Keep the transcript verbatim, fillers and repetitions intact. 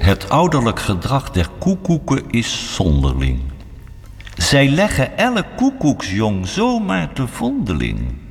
Het ouderlijk gedrag der koekoeken is zonderling. Zij leggen elk koekoeksjong zomaar te vondeling.